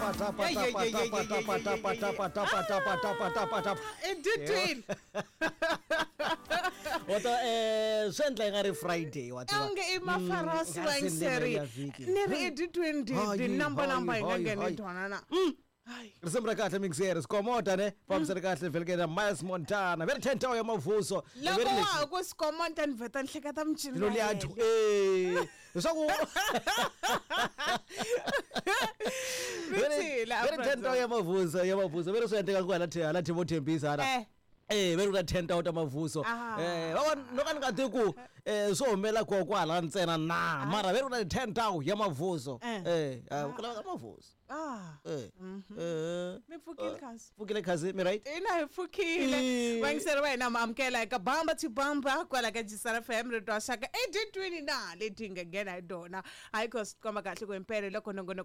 Edithini. Wato sendla ngari Friday wathi. Ange imafarasi wangiseri. Neri edithini di number ingangena ntwana na. Hayi. Risembra kahle mixer sikomoda ne phamsela kahle vele ke na Miles Montana vele 10 tawo yamavuso loko wa ku sikomonta niveta nhleketa mchini lo liyathu soku vele 10 tawo yamavuso vele soyanteka kwala lathi mothembisa ala vele una 10 tawo tamavuso nokani ngathi ku somela kokwala ntsena na mara vele una 10 tawo yamavuso ukala amavuso Mifukile kazi. Fukile kazi, mi right? Ina fukile. Wangisere wena amkela ka bamba ti bamba kwala ka Jisara FM ro shaka edithini na lethi ngena idona. Ayikho sikhoma kahle kwempela lokho nongono